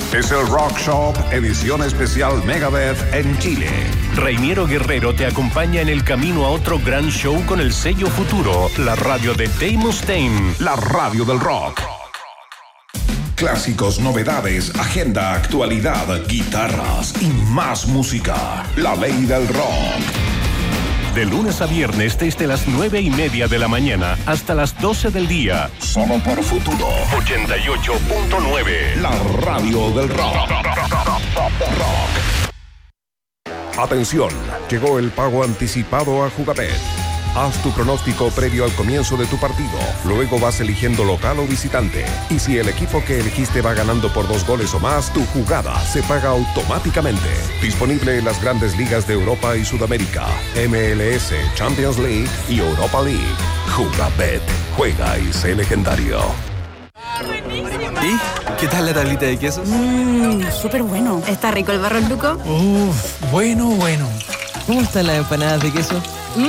Es el Rock Shop, edición especial Megadeth en Chile. Reiniero Guerrero te acompaña en el camino a otro gran show con el sello Futuro, la radio de Dave Mustaine, la radio del rock. Clásicos, novedades, agenda, actualidad, guitarras y más música. La ley del rock. De lunes a viernes desde las 9:30 de la mañana hasta las 12 del día. Solo por Futuro 88.9. La radio del rock. Atención, llegó el pago anticipado a Jugabet. Haz tu pronóstico previo al comienzo de tu partido. Luego vas eligiendo local o visitante. Y si el equipo que elegiste va ganando por 2 goles o más, tu jugada se paga automáticamente. Disponible en las grandes ligas de Europa y Sudamérica, MLS, Champions League y Europa League. Jugabet. Juega y sé legendario. ¿Y qué tal la tablita de quesos? Súper bueno. ¿Está rico el barro luco? Bueno. ¿Cómo están las empanadas de queso?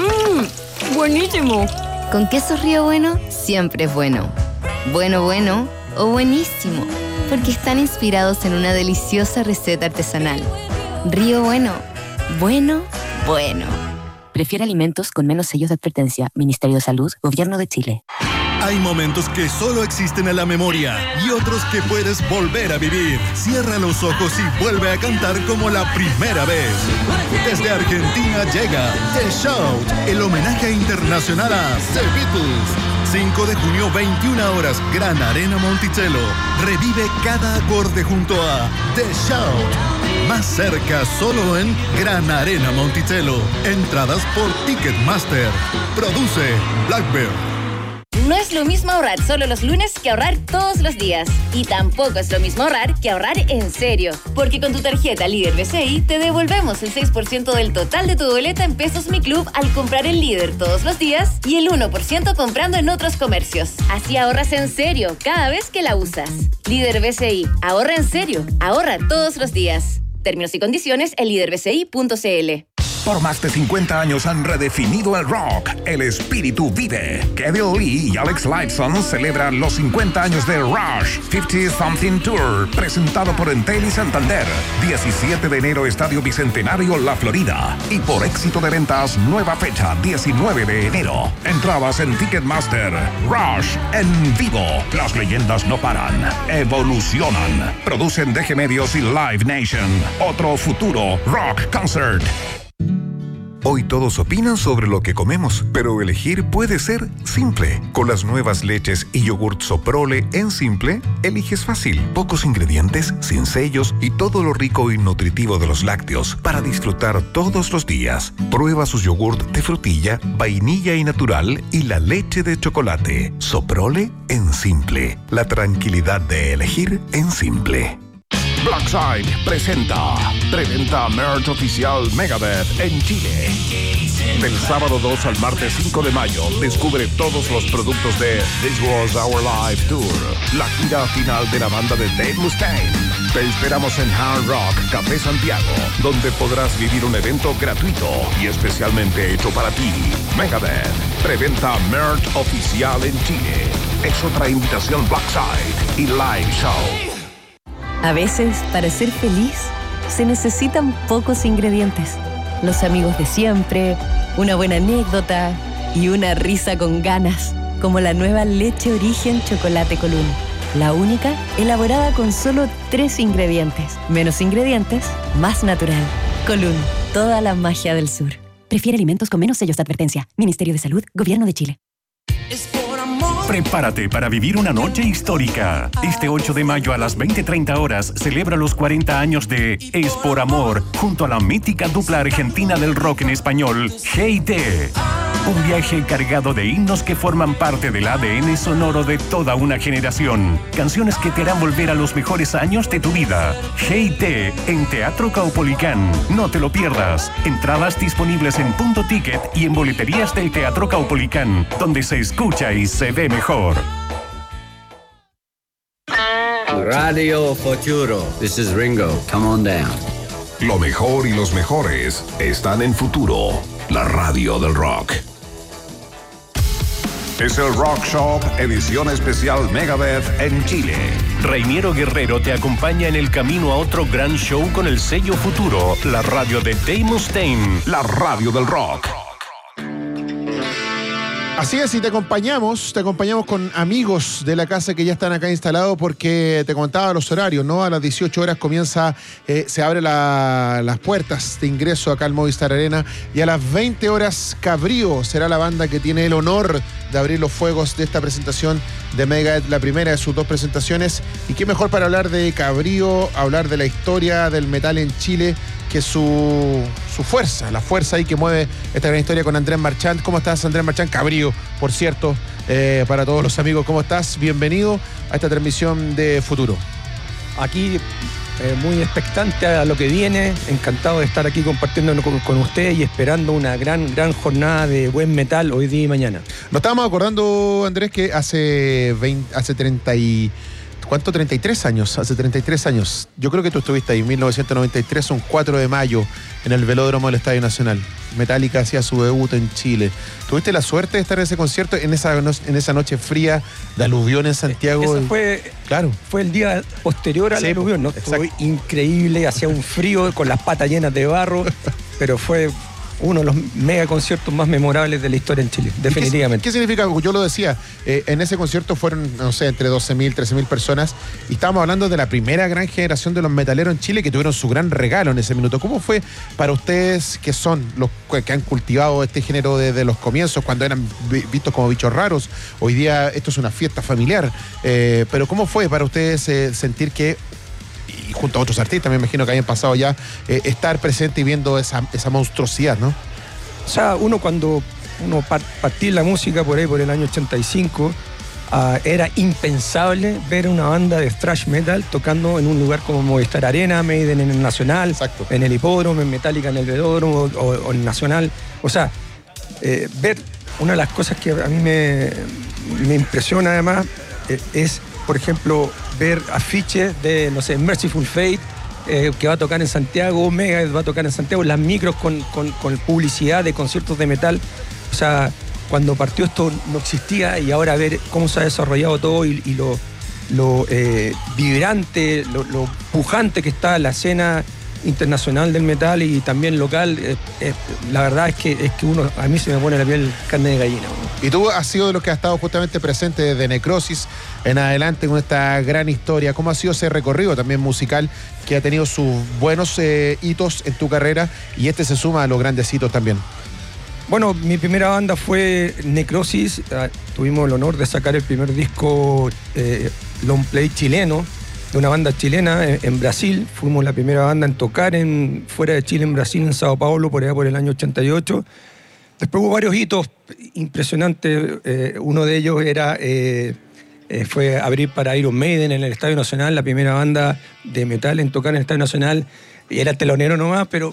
Buenísimo. Con queso Río Bueno, siempre es bueno. Bueno o buenísimo. Porque están inspirados en una deliciosa receta artesanal. Río Bueno. Bueno. Prefiere alimentos con menos sellos de advertencia. Ministerio de Salud, Gobierno de Chile. Hay momentos que solo existen en la memoria y otros que puedes volver a vivir. Cierra los ojos y vuelve a cantar como la primera vez. Desde Argentina llega The Shout, el homenaje internacional a The Beatles. 5 de junio, 21 horas, Gran Arena Monticello. Revive cada acorde junto a The Shout. Más cerca, solo en Gran Arena Monticello. Entradas por Ticketmaster. Produce Blackbird. No es lo mismo ahorrar solo los lunes que ahorrar todos los días. Y tampoco es lo mismo ahorrar que ahorrar en serio. Porque con tu tarjeta Líder BCI te devolvemos el 6% del total de tu boleta en Pesos Mi Club al comprar en Líder todos los días y el 1% comprando en otros comercios. Así ahorras en serio cada vez que la usas. Líder BCI. Ahorra en serio. Ahorra todos los días. Términos y condiciones en líderbci.cl. Por más de 50 años han redefinido el rock. El espíritu vive. Kevin Lee y Alex Lifeson celebran los 50 años de Rush 50 Something Tour, presentado por Entel y Santander. 17 de enero, Estadio Bicentenario, La Florida. Y por éxito de ventas, nueva fecha, 19 de enero. Entradas en Ticketmaster. Rush en vivo. Las leyendas no paran. Evolucionan. Producen DG Medios y Live Nation. Otro futuro rock concert. Hoy todos opinan sobre lo que comemos, pero elegir puede ser simple. Con las nuevas leches y yogurt Soprole en Simple, eliges fácil. Pocos ingredientes, sin sellos y todo lo rico y nutritivo de los lácteos para disfrutar todos los días. Prueba sus yogurt de frutilla, vainilla y natural y la leche de chocolate. Soprole en Simple. La tranquilidad de elegir en Simple. Blackside presenta Preventa Merch Oficial Megadeth en Chile. Del sábado 2 al martes 5 de mayo, descubre todos los productos de This Was Our Live Tour, la gira final de la banda de Dave Mustaine. Te esperamos en Hard Rock Café Santiago, donde podrás vivir un evento gratuito y especialmente hecho para ti. Megadeth, Preventa Merch Oficial en Chile. Es otra invitación Blackside y Live Show. A veces, para ser feliz, se necesitan pocos ingredientes. Los amigos de siempre, una buena anécdota y una risa con ganas, como la nueva leche Origen Chocolate Colún. La única, elaborada con solo 3 ingredientes. Menos ingredientes, más natural. Colún, toda la magia del sur. Prefiere alimentos con menos sellos de advertencia. Ministerio de Salud, Gobierno de Chile. Prepárate para vivir una noche histórica. Este 8 de mayo a las 20:30 horas celebra los 40 años de Es por Amor junto a la mítica dupla argentina del rock en español, G&T. Un viaje cargado de himnos que forman parte del ADN sonoro de toda una generación. Canciones que te harán volver a los mejores años de tu vida. G&T en Teatro Caupolicán. No te lo pierdas. Entradas disponibles en Punto Ticket y en boleterías del Teatro Caupolicán, donde se escucha y se ve mejor. Radio Futuro. This is Ringo. Come on down. Lo mejor y los mejores están en Futuro, la radio del rock. Es el Rock Shop, edición especial Megadeth en Chile. Reiniero Guerrero te acompaña en el camino a otro gran show con el sello Futuro, la radio de Dave Mustaine, la radio del rock. Así es, y te acompañamos con amigos de la casa que ya están acá instalados, porque te contaba los horarios, ¿no? A las 18 horas comienza, se abren las puertas de ingreso acá al Movistar Arena, y a las 20 horas Cabrío será la banda que tiene el honor de abrir los fuegos de esta presentación de Megadeth, la primera de sus 2 presentaciones. Y qué mejor para hablar de Cabrío, hablar de la historia del metal en Chile, que su fuerza, la fuerza ahí que mueve esta gran historia, con Andrés Marchand. ¿Cómo estás, Andrés Marchand? Cabrío, por cierto, para todos los amigos, ¿cómo estás? Bienvenido a esta transmisión de Futuro. Aquí muy expectante a lo que viene, encantado de estar aquí compartiendo con usted y esperando una gran jornada de buen metal hoy día y mañana. Nos estábamos acordando, Andrés, que hace 33 años. Hace 33 años. Yo creo que tú estuviste ahí, 1993, un 4 de mayo, en el velódromo del Estadio Nacional. Metallica hacía su debut en Chile. ¿Tuviste la suerte de estar en ese concierto, en esa noche fría de aluvión en Santiago? Eso fue el día posterior al aluvión, ¿no? Fue increíble, hacía un frío con las patas llenas de barro, pero fue uno de los mega conciertos más memorables de la historia en Chile, definitivamente. ¿Qué significa? Yo lo decía, en ese concierto fueron, no sé, entre 12.000, 13.000 personas, y estábamos hablando de la primera gran generación de los metaleros en Chile, que tuvieron su gran regalo en ese minuto. ¿Cómo fue para ustedes, que son los que han cultivado este género desde los comienzos, cuando eran vistos como bichos raros? Hoy día esto es una fiesta familiar, pero ¿cómo fue para ustedes sentir que, y junto a otros artistas, me imagino que habían pasado ya, estar presente y viendo esa monstruosidad, ¿no? O sea, cuando uno partía la música por ahí, por el año 85, era impensable ver una banda de thrash metal tocando en un lugar como Movistar Arena, Maiden en el Nacional, exacto, en el Hipódromo, en Metallica en el Velódromo o en Nacional. O sea, ver una de las cosas que a mí me impresiona además es, por ejemplo, ver afiches de, no sé, Merciful Fate, que va a tocar en Santiago, Megadeth va a tocar en Santiago, las micros con publicidad de conciertos de metal. O sea, cuando partió esto no existía, y ahora ver cómo se ha desarrollado todo y lo vibrante, lo pujante que está la escena internacional del metal y también local, la verdad es que a mí se me pone la piel carne de gallina. Y tú has sido de los que has estado justamente presente desde Necrosis en adelante con esta gran historia. ¿Cómo ha sido ese recorrido también musical, que ha tenido sus buenos hitos en tu carrera, y este se suma a los grandes hitos también? Bueno, mi primera banda fue Necrosis. Tuvimos el honor de sacar el primer disco long play chileno, de una banda chilena en Brasil. Fuimos la primera banda en tocar fuera de Chile, en Brasil, en Sao Paulo, por allá por el año 88. Después hubo varios hitos impresionantes. Uno de ellos fue abrir para Iron Maiden en el Estadio Nacional, la primera banda de metal en tocar en el Estadio Nacional. Y era telonero nomás, pero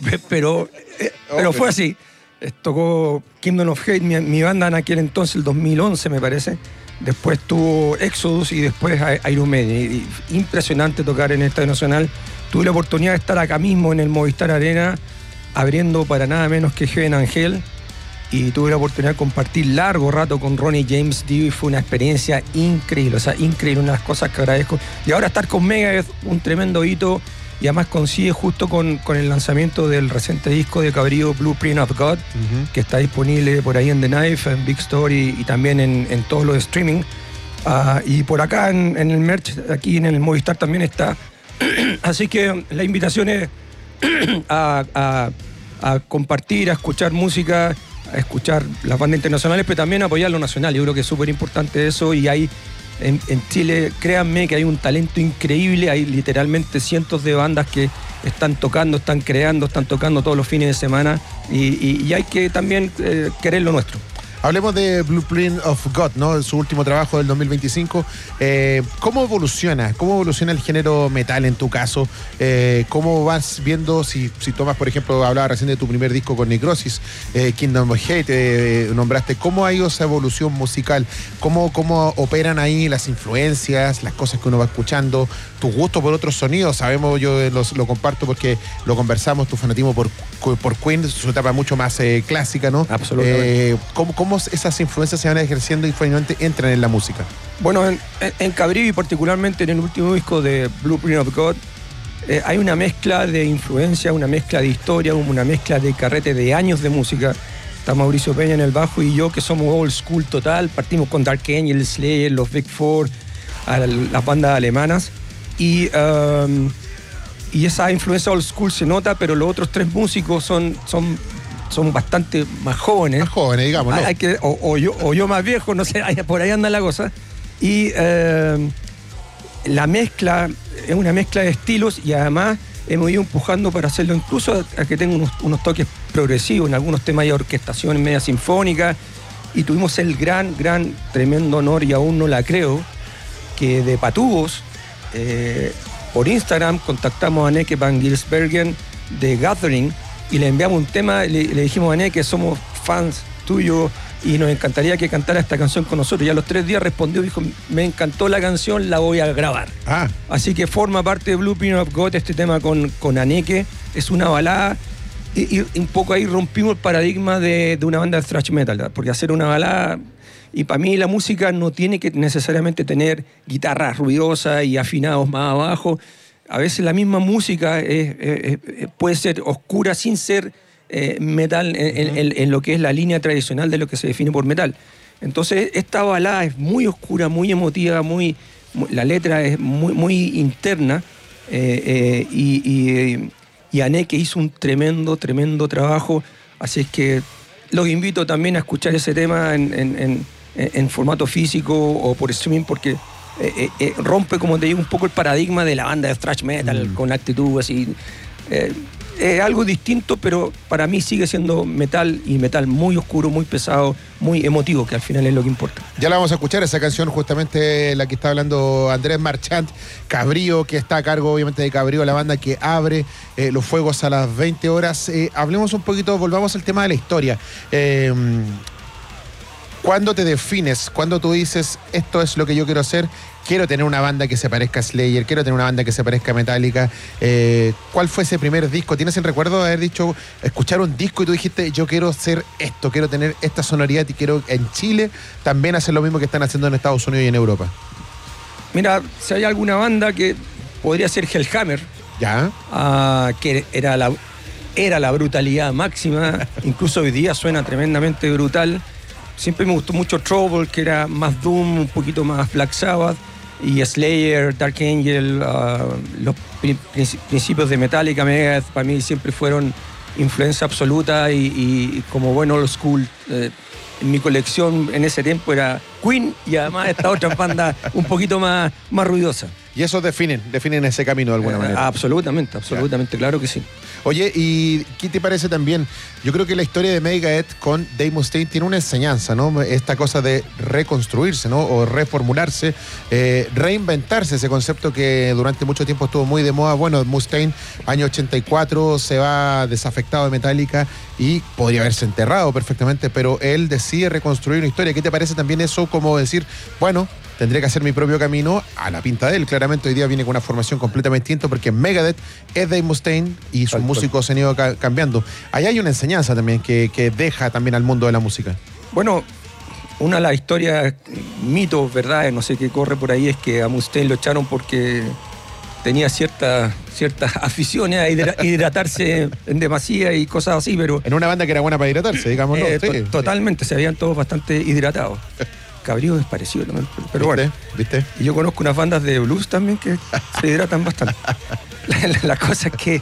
fue así. Tocó Kingdom of Hate, mi banda en aquel entonces, el 2011 me parece. Después tuvo Exodus y después Iron Maiden. Impresionante tocar en el Estadio Nacional. Tuve la oportunidad de estar acá mismo en el Movistar Arena, abriendo para nada menos que Heaven and Hell, y tuve la oportunidad de compartir largo rato con Ronnie James Dio, y fue una experiencia increíble, increíble, una de las cosas que agradezco. Y ahora estar con Megadeth, un tremendo hito, y además coincide justo con el lanzamiento del reciente disco de Cabrío, Blueprint of God, que está disponible por ahí en The Knife, en Big Store y también en todos los streaming. Y por acá en el merch, aquí en el Movistar también está. Así que la invitación es a compartir, a escuchar música, a escuchar las bandas internacionales, pero también a apoyar lo nacional. Yo creo que es súper importante eso, y hay en Chile, créanme que hay un talento increíble. Hay literalmente cientos de bandas que están tocando, están creando, están tocando todos los fines de semana, y hay que también querer lo nuestro. Hablemos de Blueprint of God, ¿no? Su último trabajo del 2025. ¿Cómo evoluciona el género metal en tu caso? ¿Cómo vas viendo, si tomas, por ejemplo, hablaba recién de tu primer disco con Necrosis, Kingdom of Hate, nombraste, ¿cómo ha ido esa evolución musical? ¿Cómo operan ahí las influencias, las cosas que uno va escuchando, tu gusto por otros sonidos? Sabemos, yo lo comparto porque lo conversamos, tu fanatismo por Queen, su etapa mucho más clásica, ¿no? Absolutamente. ¿Cómo cómo esas influencias se van ejerciendo y finalmente entran en la música. Bueno, en Cabrillo y particularmente en el último disco de Blueprint of God, hay una mezcla de influencia, una mezcla de historia, una mezcla de carrete de años de música. Está Mauricio Peña en el bajo y yo, que somos old school total. Partimos con Dark Angel, Slayer, los Big Four, las bandas alemanas. Y esa influencia old school se nota, pero los otros tres músicos son bastante más jóvenes. Más jóvenes, digámoslo. O yo más viejo, no sé, por ahí anda la cosa. Y la mezcla es una mezcla de estilos y además hemos ido empujando para hacerlo incluso a que tenga unos toques progresivos en algunos temas de orquestación media sinfónica, y tuvimos el gran, tremendo honor, y aún no la creo, que de Patubos, por Instagram contactamos a Neke van Gilsbergen de Gathering y le enviamos un tema, le dijimos a Neke, somos fans tuyos y nos encantaría que cantara esta canción con nosotros. Y a los 3 días respondió y dijo, me encantó la canción, la voy a grabar. Así que forma parte de Blueprint of God este tema con Aneke. Es una balada y un poco ahí rompimos el paradigma de una banda de thrash metal, ¿verdad? Porque hacer una balada, y para mí la música no tiene que necesariamente tener guitarras ruidosas y afinados más abajo. A veces la misma música puede ser oscura sin ser metal en lo que es la línea tradicional de lo que se define por metal. Entonces esta balada es muy oscura, muy emotiva, la letra es muy interna, y Aneke hizo un tremendo trabajo. Así es que los invito también a escuchar ese tema en formato físico o por streaming, porque rompe, como te digo, un poco el paradigma de la banda de thrash metal con actitud así. Es algo distinto, pero para mí sigue siendo metal, y metal muy oscuro, muy pesado, muy emotivo, que al final es lo que importa. Ya la vamos a escuchar, esa canción, justamente la que está hablando Andrés Marchand, Cabrío, que está a cargo obviamente de Cabrío, la banda que abre los fuegos a las 20 horas. Hablemos un poquito, volvamos al tema de la historia. ¿Cuándo te defines? ¿Cuándo tú dices, esto es lo que yo quiero hacer? Quiero tener una banda que se parezca a Slayer, quiero tener una banda que se parezca a Metallica. ¿Cuál fue ese primer disco? ¿Tienes el recuerdo de haber dicho, escuchar un disco y tú dijiste, yo quiero ser esto, quiero tener esta sonoridad y quiero en Chile también hacer lo mismo que están haciendo en Estados Unidos y en Europa? Mira, si hay alguna banda que podría ser Hellhammer, ¿ya? Que era la brutalidad máxima, incluso hoy día suena tremendamente brutal. Siempre me gustó mucho Trouble, que era más Doom, un poquito más Black Sabbath, y Slayer, Dark Angel, los principios de Metallica, Megadeth, para mí siempre fueron influencia absoluta, y como bueno old school. En mi colección en ese tiempo era Queen y además esta otra banda un poquito más ruidosa. Y esos definen ese camino de alguna manera. Absolutamente, claro que sí. Oye, ¿y qué te parece también? Yo creo que la historia de Megadeth con Dave Mustaine tiene una enseñanza, ¿no? Esta cosa de reconstruirse, ¿no? O reformularse, reinventarse, ese concepto que durante mucho tiempo estuvo muy de moda. Bueno, Mustaine, año 84, se va desafectado de Metallica y podría haberse enterrado perfectamente, pero él decide reconstruir una historia. ¿Qué te parece también eso, como decir, bueno, tendré que hacer mi propio camino a la pinta de él? Claramente hoy día viene con una formación completamente distinta, porque Megadeth es Dave Mustaine y sus músicos se han ido cambiando. Ahí hay una enseñanza también que deja también al mundo de la música. Bueno, una de las historias, mitos, verdad, no sé qué corre por ahí, es que a Mustaine lo echaron porque tenía ciertas aficiones a hidratarse en demasía y cosas así, pero... En una banda que era buena para hidratarse, digámoslo. Totalmente, se habían todos bastante hidratados. Cabrío es parecido también, pero bueno. ¿Viste? Y yo conozco unas bandas de blues también que se hidratan bastante. La cosa es que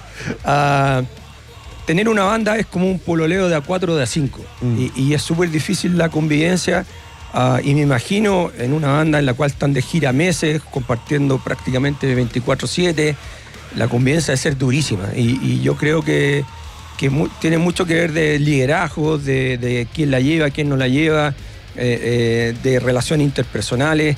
tener una banda es como un pololeo de A4 o de A5. Y es súper difícil la convivencia. Y me imagino en una banda en la cual están de gira meses, compartiendo prácticamente 24/7, la convivencia debe ser durísima. Y yo creo que tiene mucho que ver de liderazgo, de quién la lleva, quién no la lleva, de relaciones interpersonales.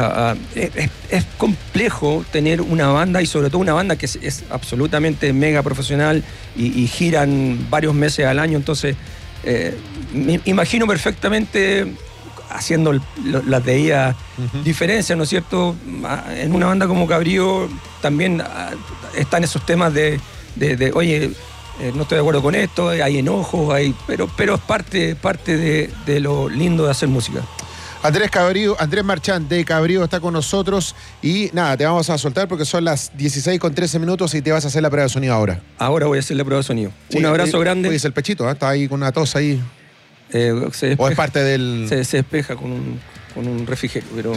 Es complejo tener una banda, y sobre todo una banda que es absolutamente mega profesional y giran varios meses al año. Entonces me imagino perfectamente haciendo las debidas diferencias, ¿no es cierto? En una banda como Cabrío también están esos temas de oye, no estoy de acuerdo con esto, hay enojos, pero es parte de lo lindo de hacer música. Andrés Marchand de Cabrío está con nosotros y nada, te vamos a soltar porque son las 16:13 y te vas a hacer la prueba de sonido ahora. Ahora voy a hacer la prueba de sonido. Sí, un abrazo grande. Oye, es el pechito, está ahí con una tos ahí. ¿O es parte del...? Se despeja con un refrigerio, pero...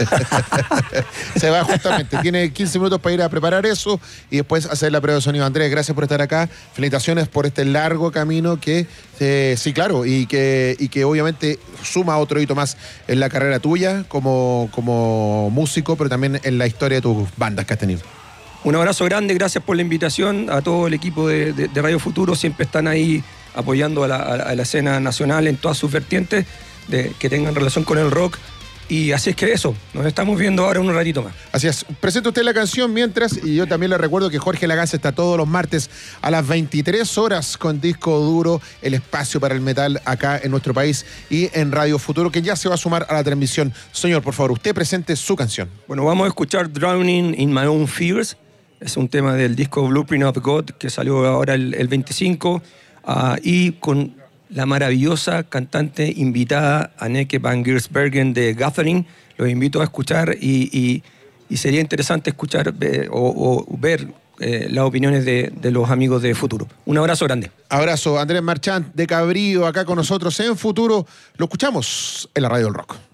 Se va justamente. Tiene 15 minutos para ir a preparar eso y después hacer la prueba de sonido. Andrés, gracias por estar acá. Felicitaciones por este largo camino que, sí, claro, y que obviamente suma otro hito más en la carrera tuya como músico, pero también en la historia de tus bandas que has tenido. Un abrazo grande, gracias por la invitación a todo el equipo de Radio Futuro. Siempre están ahí apoyando a la escena nacional en todas sus vertientes que tengan relación con el rock. Y así es que eso, nos estamos viendo ahora un ratito más. Así es. Presenta usted la canción mientras, y yo también le recuerdo que Jorge Lagasse está todos los martes a las 23 horas con Disco Duro, el espacio para el metal acá en nuestro país y en Radio Futuro, que ya se va a sumar a la transmisión. Señor, por favor, usted presente su canción. Bueno, vamos a escuchar Drowning in My Own Fears. Es un tema del disco Blueprint of God que salió ahora el 25 y con la maravillosa cantante invitada Anneke van Giersbergen de Gathering. Los invito a escuchar y sería interesante escuchar o ver las opiniones de los amigos de Futuro. Un abrazo grande. Abrazo, Andrés Marchand de Cabrío acá con nosotros en Futuro. Lo escuchamos en la Radio del Rock.